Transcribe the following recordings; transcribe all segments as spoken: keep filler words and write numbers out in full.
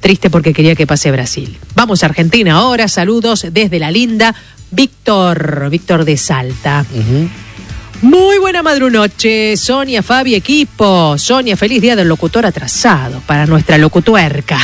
triste porque quería que pase Brasil. Vamos a Argentina ahora, saludos desde la linda Víctor, Víctor de Salta. Uh-huh. Muy buena madrunoche, Sonia, Fabi, equipo. Sonia, feliz día del locutor atrasado para nuestra locutuerca.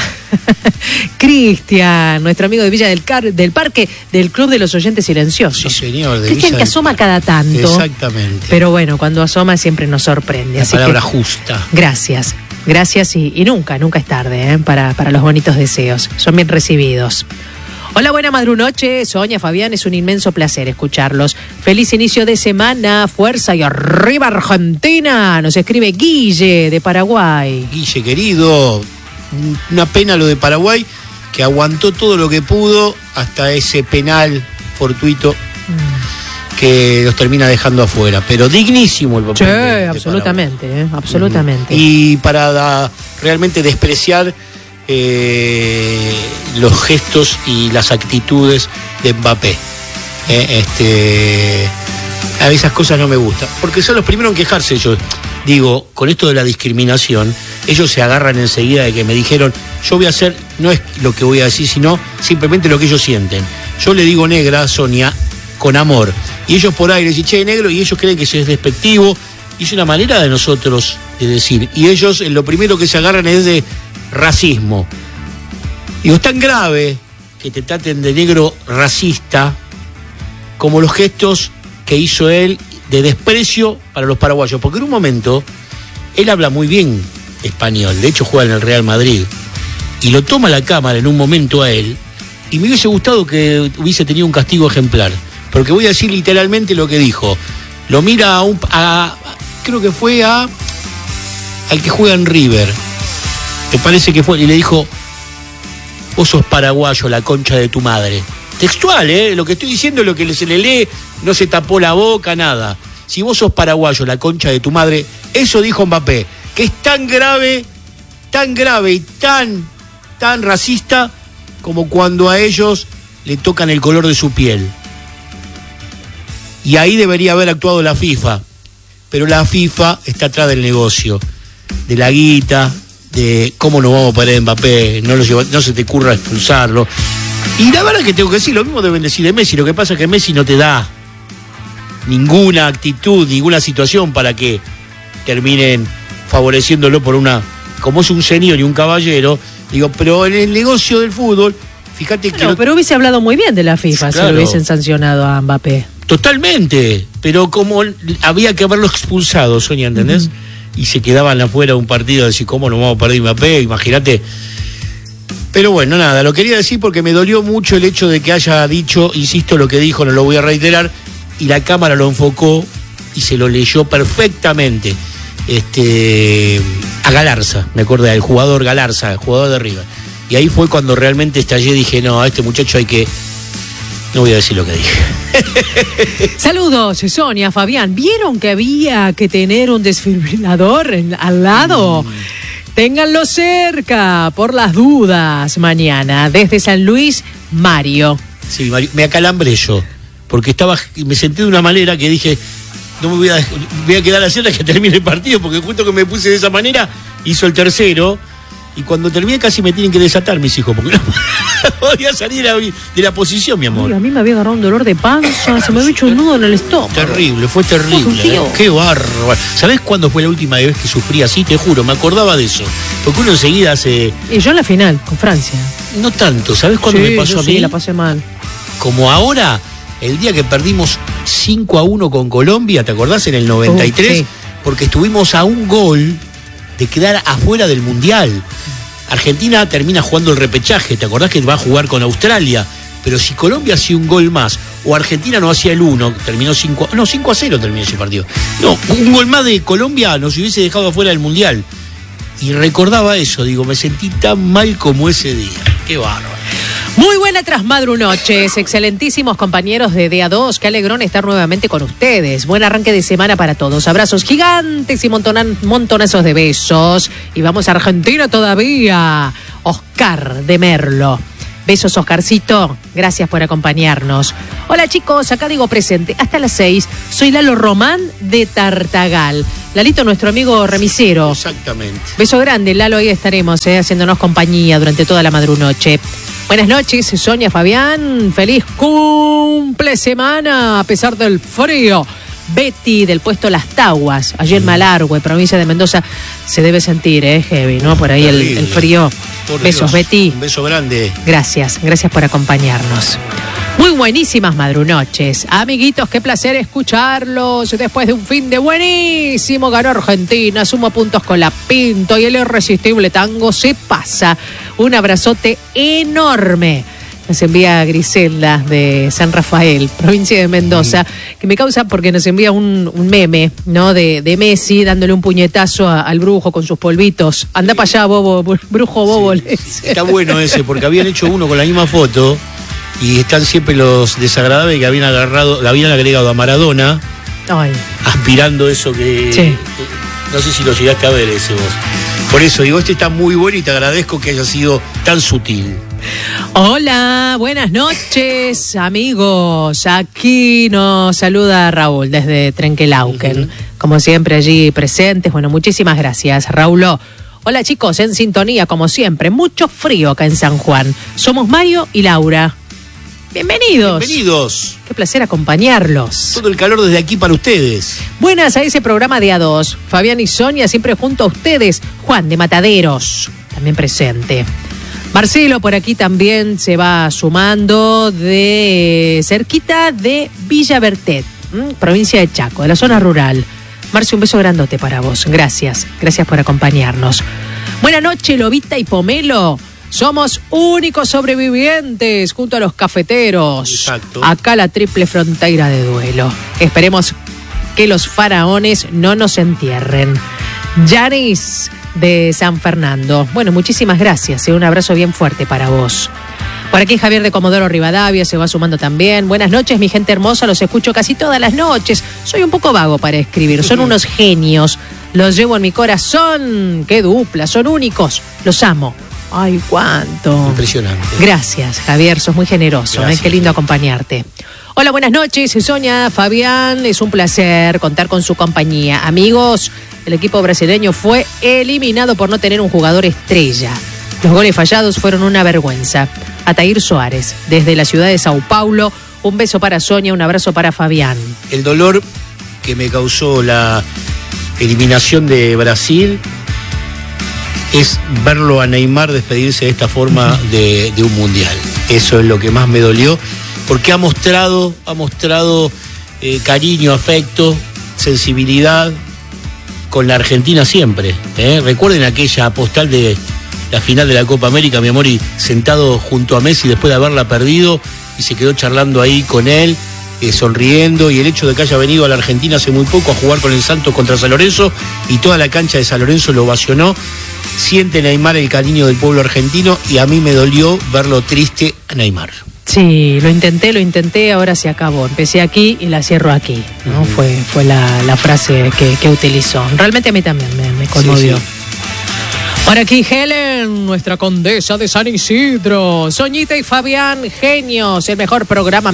Cristian, nuestro amigo de Villa del, Car- del Parque, del Club de los Oyentes Silenciosos. Sí, señor. De Cristian, Villa que asoma del... cada tanto. Exactamente. Pero bueno, cuando asoma siempre nos sorprende. La así palabra que, justa. Gracias, gracias y, y nunca, nunca es tarde, ¿eh? para, para los bonitos deseos. Son bien recibidos. Hola, buena madrunoche, Sonia, Fabián, es un inmenso placer escucharlos. Feliz inicio de semana, fuerza y arriba Argentina, nos escribe Guille de Paraguay. Guille, querido, una pena lo de Paraguay, que aguantó todo lo que pudo hasta ese penal fortuito mm. que los termina dejando afuera, pero dignísimo el papel. Sí, de, de absolutamente, eh, absolutamente. Mm. Y para da, realmente despreciar Eh, los gestos y las actitudes de Mbappé. Eh, este, a esas cosas no me gustan, porque son los primeros en quejarse. Yo digo, con esto de la discriminación, ellos se agarran enseguida de que me dijeron, yo voy a hacer, no es lo que voy a decir, sino simplemente lo que ellos sienten. Yo le digo negra a Sonia con amor, y ellos por aire dicen, che, negro, y ellos creen que eso es despectivo, y es una manera de nosotros de decir, y ellos lo primero que se agarran es de racismo. Digo, es tan grave que te traten de negro racista como los gestos que hizo él de desprecio para los paraguayos, porque en un momento él habla muy bien español, de hecho juega en el Real Madrid, y lo toma la cámara en un momento a él, y me hubiese gustado que hubiese tenido un castigo ejemplar, porque voy a decir literalmente lo que dijo. Lo mira a un a, creo que fue a al que juega en River, me parece que fue, y le dijo, vos sos paraguayo, la concha de tu madre. Textual, ¿eh? Lo que estoy diciendo es lo que se le lee, no se tapó la boca, nada. Si vos sos paraguayo, la concha de tu madre, eso dijo Mbappé, que es tan grave, tan grave y tan, tan racista como cuando a ellos le tocan el color de su piel. Y ahí debería haber actuado la FIFA, pero la FIFA está atrás del negocio, de la guita, de cómo nos vamos a parar de Mbappé, no, lo lleva, no se te ocurra expulsarlo. Y la verdad que tengo que decir, lo mismo deben decir de Messi, lo que pasa es que Messi no te da ninguna actitud, ninguna situación para que terminen favoreciéndolo por una, como es un señor y un caballero, digo, pero en el negocio del fútbol, fíjate bueno, que... No, pero hubiese hablado muy bien de la FIFA, claro, si lo hubiesen sancionado a Mbappé. Totalmente, pero como había que haberlo expulsado, Sonia, ¿entendés? Uh-huh. Y se quedaban afuera de un partido, de decir, ¿cómo nos vamos a perder Mbappé? Imagínate. Pero bueno, nada, lo quería decir porque me dolió mucho el hecho de que haya dicho, insisto, lo que dijo, no lo voy a reiterar, y la cámara lo enfocó y se lo leyó perfectamente. Este, a Galarza, me acordé, el jugador Galarza, el jugador de River. Y ahí fue cuando realmente estallé, dije, no, a este muchacho hay que... No voy a decir lo que dije. Saludos, Sonia, Fabián. ¿Vieron que había que tener un desfibrilador en, al lado? Mm. Ténganlo cerca, por las dudas, mañana. Desde San Luis, Mario. Sí, Mario, me acalambré yo, porque estaba, me senté de una manera que dije, no me voy a, voy a quedar así hasta que termine el partido, porque justo que me puse de esa manera, hizo el tercero. Y cuando terminé casi me tienen que desatar mis hijos, porque no podía salir de la posición, mi amor. Ay, a mí me había agarrado un dolor de panza, se me había hecho un nudo en el estómago. Terrible, fue terrible. ¿eh? Qué bárbaro. ¿Sabés cuándo fue la última vez que sufrí así? Te juro, me acordaba de eso. Porque uno enseguida se... Y yo en la final, con Francia. No tanto, ¿sabés cuándo sí, me pasó a mí? Sí, la pasé mal. Como ahora, el día que perdimos cinco a uno con Colombia, ¿te acordás? En el noventa y tres, uh, sí. Porque estuvimos a un gol de quedar afuera del Mundial. Argentina termina jugando el repechaje, ¿te acordás que va a jugar con Australia? Pero si Colombia hacía un gol más, o Argentina no hacía el uno, terminó cinco, no, cinco a cero terminó ese partido. No, un gol más de Colombia nos hubiese dejado afuera del Mundial. Y recordaba eso, digo, me sentí tan mal como ese día. Qué bárbaro. Muy buena trasmadrunoches, excelentísimos compañeros de D A dos, qué alegrón estar nuevamente con ustedes. Buen arranque de semana para todos, abrazos gigantes y montonan, montonazos de besos. Y vamos a Argentina todavía, Oscar de Merlo. Besos, Oscarcito. Gracias por acompañarnos. Hola, chicos. Acá digo presente. Hasta las seis. Soy Lalo Román de Tartagal. Lalito, nuestro amigo remisero. Exactamente. Beso grande, Lalo. Ahí estaremos eh, haciéndonos compañía durante toda la madrunoche. Buenas noches, Sonia, Fabián. Feliz cumple semana a pesar del frío. Betty del puesto Las Taguas, allí en Malargüe, provincia de Mendoza. Se debe sentir, ¿eh? Heavy, ¿no? Por ahí el, el frío. Por Besos, Dios. Betty. Un beso grande. Gracias, gracias por acompañarnos. Muy buenísimas madrunoches. Amiguitos, qué placer escucharlos. Después de un fin de buenísimo, ganó Argentina, suma puntos con la Pinto y el irresistible tango se pasa. Un abrazote enorme. Nos envía Griselda de San Rafael, provincia de Mendoza, que me causa porque nos envía un, un meme, ¿no? De, de Messi dándole un puñetazo a, al brujo con sus polvitos. Anda para allá, bobo, brujo bobo. Sí, sí. Está bueno ese, porque habían hecho uno con la misma foto y están siempre los desagradables que habían agarrado, le habían agregado a Maradona, Ay. aspirando eso que, sí. que. No sé si lo llegaste a ver ese vos. Por eso digo, este está muy bueno y te agradezco que haya sido tan sutil. Hola, buenas noches, amigos. Aquí nos saluda Raúl desde Trenquelauquen. Uh-huh. Como siempre, allí presentes. Bueno, muchísimas gracias, Raúl. Hola, chicos, en sintonía, como siempre. Mucho frío acá en San Juan. Somos Mario y Laura. Bienvenidos. Bienvenidos. Qué placer acompañarlos. Todo el calor desde aquí para ustedes. Buenas a ese programa de A dos. Fabián y Sonia siempre junto a ustedes. Juan de Mataderos, también presente. Marcelo por aquí también se va sumando de cerquita de Villa Bertet, ¿m? provincia de Chaco, de la zona rural. Marce, un beso grandote para vos. Gracias, gracias por acompañarnos. Buenas noches, Lobita y Pomelo. Somos únicos sobrevivientes junto a los cafeteros. Exacto. Acá la triple frontera de duelo. Esperemos que los faraones no nos entierren. Yanis de San Fernando. Bueno, muchísimas gracias. Un abrazo bien fuerte para vos. Por aquí Javier de Comodoro Rivadavia se va sumando también. Buenas noches, mi gente hermosa. Los escucho casi todas las noches. Soy un poco vago para escribir. Son unos genios. Los llevo en mi corazón. Qué dupla. Son únicos. Los amo. Ay, cuánto. Impresionante. Gracias, Javier. Sos muy generoso. ¿eh? Qué lindo acompañarte. Hola, buenas noches, Sonia, Fabián. Es un placer contar con su compañía. Amigos, el equipo brasileño fue eliminado por no tener un jugador estrella. Los goles fallados fueron una vergüenza. Atair Suárez, desde la ciudad de Sao Paulo. Un beso para Sonia, un abrazo para Fabián. El dolor que me causó la eliminación de Brasil es verlo a Neymar despedirse de esta forma de, de un mundial. Eso es lo que más me dolió, porque ha mostrado, ha mostrado eh, cariño, afecto, sensibilidad con la Argentina siempre. ¿eh? Recuerden aquella postal de la final de la Copa América, mi amor, y sentado junto a Messi después de haberla perdido y se quedó charlando ahí con él, eh, sonriendo, y el hecho de que haya venido a la Argentina hace muy poco a jugar con el Santos contra San Lorenzo y toda la cancha de San Lorenzo lo ovacionó. Siente Neymar el cariño del pueblo argentino y a mí me dolió verlo triste a Neymar. Sí, lo intenté, lo intenté, ahora se acabó. Empecé aquí y la cierro aquí, ¿no? Uh-huh. Fue, fue la, la frase que, que utilizó. Realmente a mí también me, me conmovió. Sí, sí. Por aquí Helen, nuestra condesa de San Isidro. Soñita y Fabián, genios, el mejor programa, me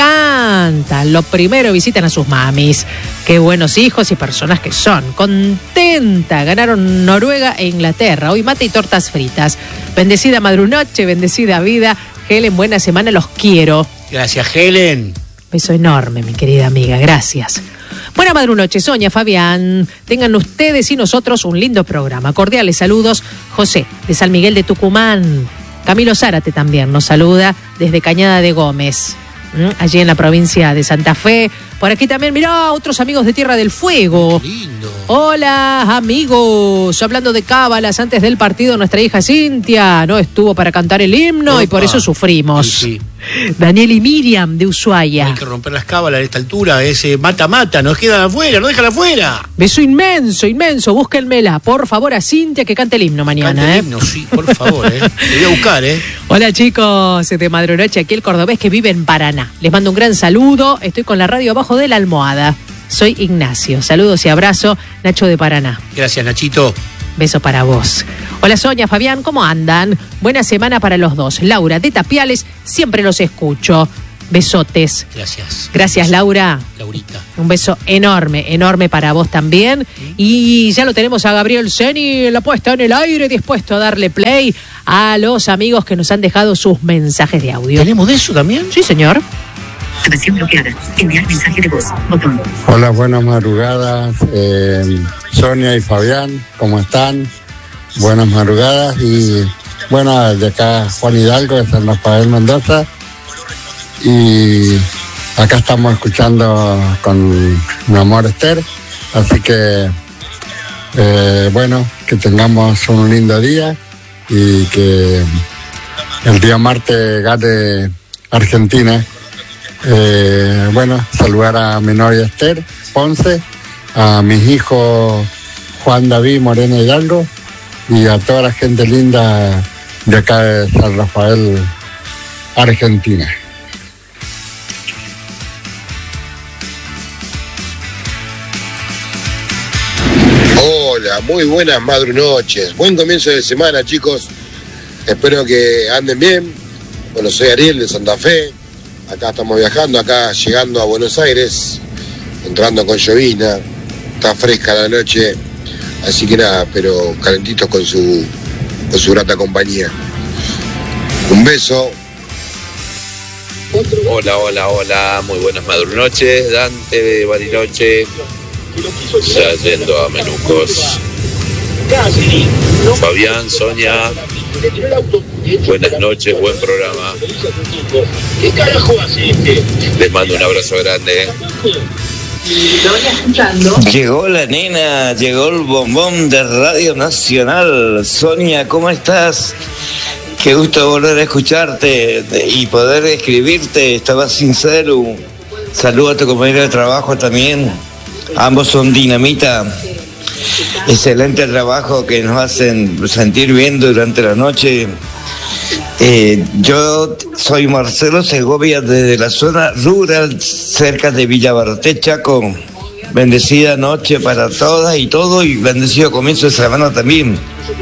encanta. Lo primero, visiten a sus mamis. Qué buenos hijos y personas que son. Contenta, ganaron Noruega e Inglaterra. Hoy mate y tortas fritas. Bendecida madrunoche, bendecida vida. Helen, buena semana, los quiero. Gracias, Helen. Beso enorme, mi querida amiga, gracias. Buena madrunoche, Sonia, Fabián. Tengan ustedes y nosotros un lindo programa. Cordiales saludos, José, de San Miguel de Tucumán. Camilo Zárate también nos saluda desde Cañada de Gómez, allí en la provincia de Santa Fe. Por aquí también, mirá, otros amigos de Tierra del Fuego. Qué lindo. Hola, amigos. Hablando de cábalas, antes del partido, nuestra hija Cintia no estuvo para cantar el himno. Opa. Y por eso sufrimos. Sí, sí. Daniel y Miriam de Ushuaia. Hay que romper las cábalas a esta altura, ese mata-mata, nos quedan afuera, no dejan afuera. Beso inmenso, inmenso, búsquenmela, por favor, a Cintia que cante el himno mañana. Cante ¿eh? el himno, sí, por favor, ¿eh? Te voy a buscar, ¿eh? Hola chicos, de Madrunoche, aquí el cordobés que vive en Paraná. Les mando un gran saludo, estoy con la radio abajo de la almohada. Soy Ignacio, saludos y abrazo, Nacho de Paraná. Gracias, Nachito. beso para vos. Hola Sonia, Fabián, ¿cómo andan? Buena semana para los dos. Laura de Tapiales, siempre los escucho. Besotes. Gracias. Gracias, Laura. Laurita. Un beso enorme, enorme para vos también. Y ya lo tenemos a Gabriel Seni en la puesta en el aire, dispuesto a darle play a los amigos que nos han dejado sus mensajes de audio. ¿Tenemos de eso también? Sí, señor. Grabación bloqueada. Enviar mensaje de voz. Botón. Hola, buenas madrugadas. Eh, Sonia y Fabián, ¿cómo están? Buenas madrugadas. Y bueno, de acá Juan Hidalgo, de San Rafael Mendoza. Y acá estamos escuchando con mi amor Esther. Así que, eh, bueno, que tengamos un lindo día y que el día martes gane Argentina. Eh, bueno, saludar a mi novia Esther Ponce, a mis hijos Juan David Moreno Hidalgo y a toda la gente linda de acá de San Rafael, Argentina. Hola, muy buenas madrunoches. Buen comienzo de semana, chicos. Espero que anden bien. Bueno, soy Ariel de Santa Fe. Acá estamos viajando, acá llegando a Buenos Aires, entrando con llovina. Está fresca la noche, así que nada, pero calentitos con su, con su grata compañía. Un beso. Hola, hola, hola, muy buenas madrunoches. Dante de Bariloche. Ya yendo a Menucos. Fabián, Sonia, buenas noches, buen programa. Les mando un abrazo grande. Llegó la nena, llegó el bombón de Radio Nacional. Sonia, ¿cómo estás? Qué gusto volver a escucharte y poder escribirte. Estaba sincero. Saludo a tu compañero de trabajo también. Ambos son dinamita. Excelente trabajo que nos hacen sentir bien durante la noche. Eh, yo soy Marcelo Segovia desde la zona rural cerca de Villa Barté, Chaco. Bendecida noche para todas y todos y bendecido comienzo de semana también.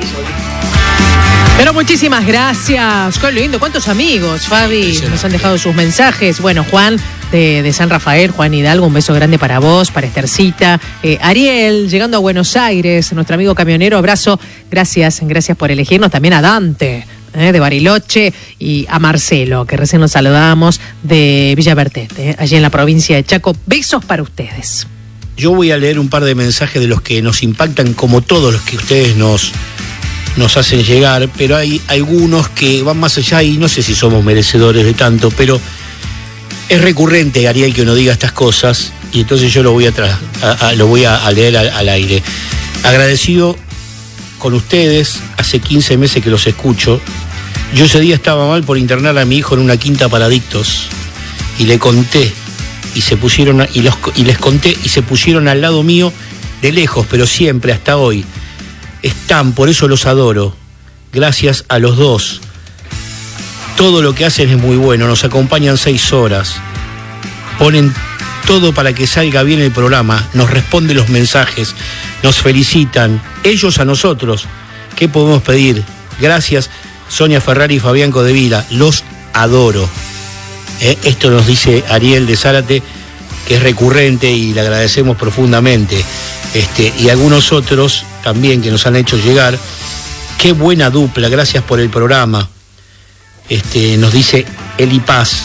Pero muchísimas gracias. Qué lindo. ¿Cuántos amigos, Fabi, nos han dejado sus mensajes? Bueno, Juan de, de San Rafael, Juan Hidalgo, un beso grande para vos, para Estercita. Eh, Ariel, llegando a Buenos Aires, nuestro amigo camionero, abrazo. Gracias, gracias por elegirnos. También a Dante, eh, de Bariloche, y a Marcelo, que recién nos saludamos, de Villa Bertete, eh, allí en la provincia de Chaco. Besos para ustedes. Yo voy a leer un par de mensajes de los que nos impactan, como todos los que ustedes nos... nos hacen llegar, pero hay algunos que van más allá y no sé si somos merecedores de tanto, pero es recurrente, Ariel, que uno diga estas cosas y entonces yo lo voy a, tra- a, a lo voy a, a leer al, al aire. Agradecido con ustedes, hace quince meses que los escucho. Yo ese día estaba mal por internar a mi hijo en una quinta para adictos y le conté y se pusieron a, y, los, y les conté y se pusieron al lado mío de lejos, pero siempre hasta hoy. Están, por eso los adoro. Gracias a los dos. Todo lo que hacen es muy bueno. Nos acompañan seis horas. Ponen todo para que salga bien el programa. Nos responden los mensajes. Nos felicitan. Ellos a nosotros. ¿Qué podemos pedir? Gracias, Sonia Ferrari y Fabián Codevila. Los adoro. ¿Eh? Esto nos dice Ariel de Zárate, que es recurrente y le agradecemos profundamente. Este, y algunos otros también que nos han hecho llegar. Qué buena dupla, gracias por el programa. Este, nos dice Eli Paz.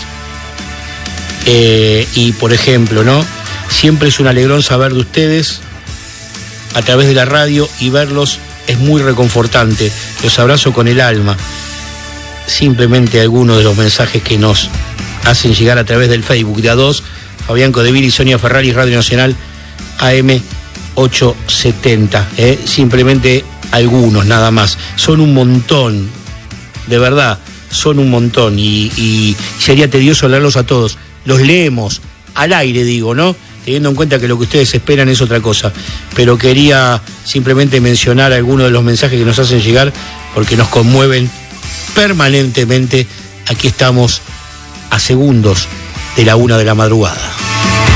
Eh, y por ejemplo, ¿no? Siempre es un alegrón saber de ustedes a través de la radio y verlos es muy reconfortante. Los abrazo con el alma. Simplemente algunos de los mensajes que nos hacen llegar a través del Facebook de A dos, Fabián Codevila y Sonia Ferrari, Radio Nacional A M ochocientos setenta, ¿eh? Simplemente algunos, nada más. Son un montón, de verdad, son un montón y, y sería tedioso leerlos a todos. Los leemos al aire, digo, ¿no? Teniendo en cuenta que lo que ustedes esperan es otra cosa. Pero quería simplemente mencionar algunos de los mensajes que nos hacen llegar porque nos conmueven permanentemente. Aquí estamos a segundos de la una de la madrugada.